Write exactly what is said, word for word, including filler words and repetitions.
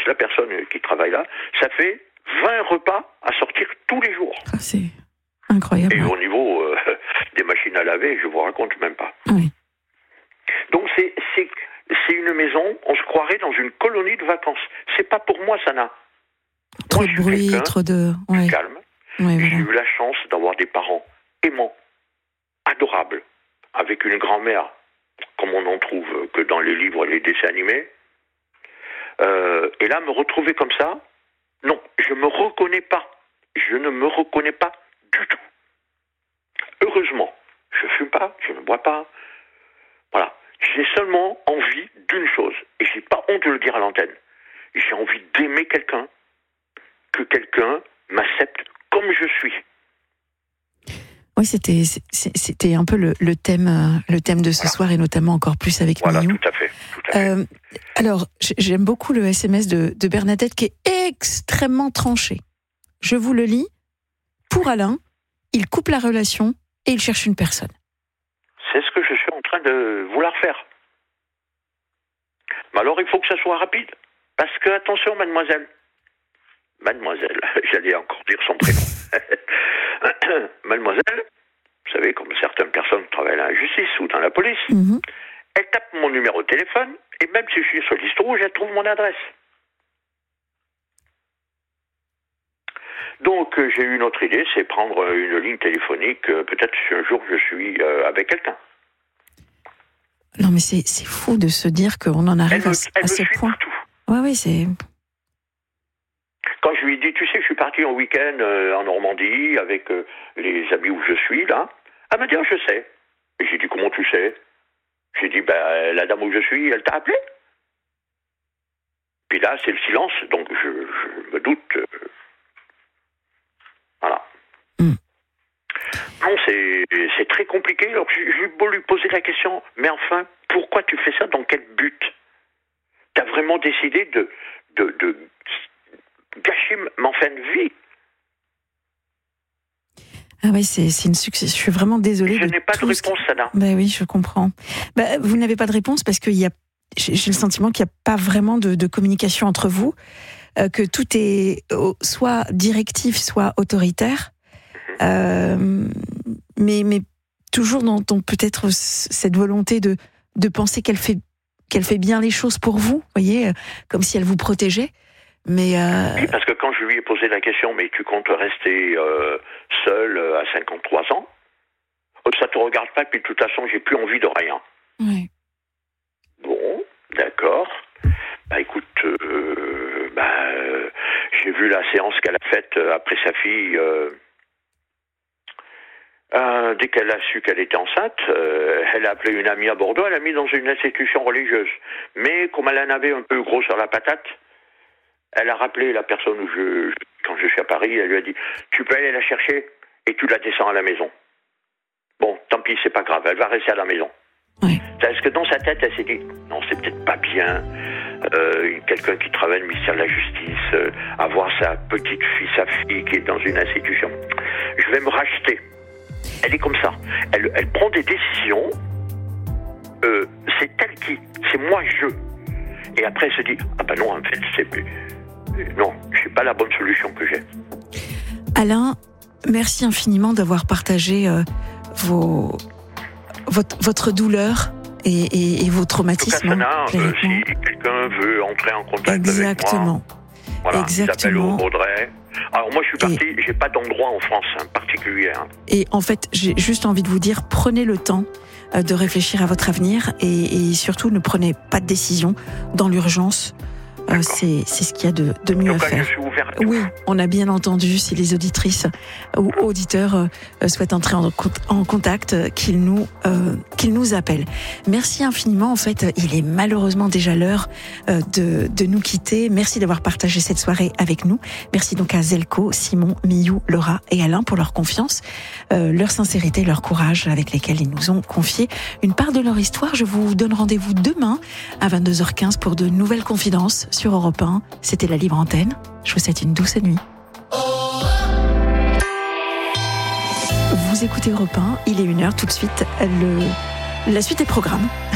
la personne qui travaille là, ça fait vingt repas à sortir tous les jours. Ah, c'est incroyable. Et au niveau euh, des machines à laver, je vous raconte même pas. Oui. Donc c'est, c'est, c'est une maison, on se croirait dans une colonie de vacances. C'est pas pour moi, ça n'a. Trop moi, de bruit, trop de... Ouais. Calme. Ouais, J'ai voilà. eu la chance d'avoir des parents aimants, adorables, avec une grand-mère, comme on n'en trouve que dans les livres et les dessins animés. Euh, et là, me retrouver comme ça, non, je me reconnais pas. Je ne me reconnais pas du tout. Heureusement, je fume pas, je ne bois pas. Voilà. J'ai seulement envie d'une chose, et j'ai pas honte de le dire à l'antenne. J'ai envie d'aimer quelqu'un, que quelqu'un m'accepte comme je suis. Oui, c'était, c'était un peu le, le thème, le thème de ce voilà. soir, et notamment encore plus avec Voilà, Miou. tout à fait. Tout à fait. Euh, alors, j'aime beaucoup le S M S de, de Bernadette qui est extrêmement tranché. Je vous le lis. Pour Alain, il coupe la relation et il cherche une personne. C'est ce que je suis en train de vouloir faire. Mais alors, il faut que ça soit rapide. Parce que, attention, mademoiselle. Mademoiselle, j'allais encore dire son prénom. Mademoiselle, vous savez, comme certaines personnes travaillent à la justice ou dans la police, Mm-hmm. elle tape mon numéro de téléphone, et même si je suis sur liste rouge, elle trouve mon adresse. Donc, euh, j'ai eu une autre idée, c'est prendre une ligne téléphonique, euh, peut-être si un jour je suis euh, avec quelqu'un. Non, mais c'est, c'est fou de se dire qu'on en arrive elle me, à, elle à me ce suit point. partout. Oui, oui, c'est... Quand je lui dis, tu sais, je suis parti en week-end euh, en Normandie avec euh, les amis où je suis, là, elle m'a dit, oh, je sais. Et j'ai dit, comment tu sais? J'ai dit, ben, la dame où je suis, elle t'a appelé? Puis là, c'est le silence, donc je, je me doute. Euh, voilà. Mm. Non, c'est, c'est très compliqué. Alors, j'ai, j'ai beau lui poser la question, mais enfin, pourquoi tu fais ça? Dans quel but? T'as vraiment décidé de, de, de gâcher ma fin de vie? Ah oui, c'est, c'est une succès. Je suis vraiment désolée. Je de n'ai pas de tout ce réponse, qui... Sana. Ben oui, je comprends. Ben, vous n'avez pas de réponse parce qu'il y a, j'ai, j'ai le sentiment qu'il n'y a pas vraiment de, de communication entre vous, euh, que tout est euh, soit directif, soit autoritaire, euh, mais, mais toujours dans, dans peut-être cette volonté de, de penser qu'elle fait, qu'elle fait bien les choses pour vous, voyez, comme si elle vous protégeait. Mais euh... Oui, parce que quand je lui ai posé la question, mais tu comptes rester euh, seul euh, à cinquante-trois ans? Ça te regarde pas, puis de toute façon, j'ai plus envie de rien. Oui. Bon, d'accord. Bah écoute, euh, bah, euh, j'ai vu la séance qu'elle a faite euh, après sa fille. Euh, euh, dès qu'elle a su qu'elle était enceinte, euh, elle a appelé une amie à Bordeaux, elle l'a mis dans une institution religieuse. Mais comme elle en avait un peu gros sur la patate, elle a rappelé la personne où je, quand je suis à Paris, elle lui a dit, tu peux aller la chercher et tu la descends à la maison. Bon, tant pis, c'est pas grave, elle va rester à la maison. Oui. Parce que dans sa tête, elle s'est dit, non, c'est peut-être pas bien, euh, quelqu'un qui travaille au ministère de la Justice, euh, avoir sa petite fille, sa fille qui est dans une institution. Je vais me racheter. Elle est comme ça. Elle, elle prend des décisions, euh, c'est elle qui, c'est moi je. Et après, elle se dit, ah ben non, en fait, c'est... Non, c'est pas la bonne solution que j'ai. Alain, merci infiniment d'avoir partagé euh, vos, votre, votre douleur et, et, et vos traumatismes. En tout cas, Sana, euh, si quelqu'un veut entrer en contact Exactement. avec moi, voilà, Exactement. il s'appelle Audrey. Alors moi, je suis parti, et... j'ai pas d'endroit en France hein, particulier. Hein. Et en fait, j'ai juste envie de vous dire, prenez le temps euh, de réfléchir à votre avenir et, et surtout ne prenez pas de décision dans l'urgence. Euh, c'est, c'est ce qu'il y a de, de mieux Donc, à faire. Je suis ouvert à tout. Oui, on a bien entendu, si les auditrices ou auditeurs euh, souhaitent entrer en, en contact, euh, qu'ils nous, euh, qu'ils nous appellent. Merci infiniment. En fait, il est malheureusement déjà l'heure euh, de, de nous quitter. Merci d'avoir partagé cette soirée avec nous. Merci donc à Zelko, Simon, Miou, Laura et Alain pour leur confiance, euh, leur sincérité, leur courage avec lesquels ils nous ont confié une part de leur histoire. Je vous donne rendez-vous demain à vingt-deux heures quinze pour de nouvelles confidences sur Europe un. C'était la Libre Antenne. Je vous souhaite une douce nuit. Vous écoutez Europe un, il est une heure tout de suite. Le... La suite des programmes.